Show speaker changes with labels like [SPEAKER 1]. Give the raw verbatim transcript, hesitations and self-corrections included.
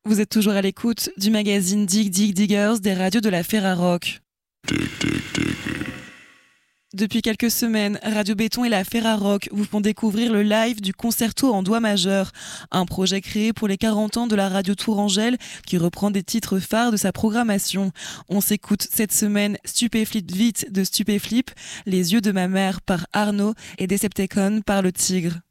[SPEAKER 1] Vous êtes toujours à l'écoute du magazine Dig Dig Diggers des radios de la Ferrarock. Depuis quelques semaines, Radio Béton et la Ferrarock vous font découvrir le live du concerto en doigt majeur, un projet créé pour les quarante ans de la radio Tourangelle qui reprend des titres phares de sa programmation. On s'écoute cette semaine Stupéflip Vite de Stupéflip, Les yeux de ma mère par Arnaud et Decepticon par le Tigre.